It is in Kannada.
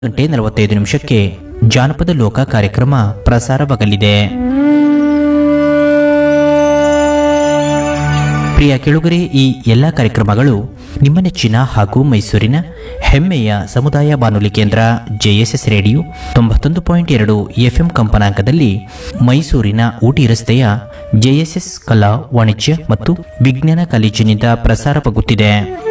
11:45 ಜಾನಪದ ಲೋಕ ಕಾರ್ಯಕ್ರಮ ಪ್ರಸಾರವಾಗಲಿದೆ. ಪ್ರಿಯ ಕೆಳುಗರೆ, ಈ ಎಲ್ಲ ಕಾರ್ಯಕ್ರಮಗಳು ನಿಮ್ಮ ನೆಚ್ಚಿನ ಹಾಗೂ ಮೈಸೂರಿನ ಹೆಮ್ಮೆಯ ಸಮುದಾಯ ಬಾನುಲಿ ಕೇಂದ್ರ ಜೆಎಸ್ಎಸ್ ರೇಡಿಯೋ 91.2 FM ಕಂಪನಾಂಕದಲ್ಲಿ ಮೈಸೂರಿನ ಊಟಿ ರಸ್ತೆಯ ಜೆಎಸ್ಎಸ್ ಕಲಾ ವಾಣಿಜ್ಯ ಮತ್ತು ವಿಜ್ಞಾನ ಕಾಲೇಜಿನಿಂದ ಪ್ರಸಾರವಾಗುತ್ತಿದೆ.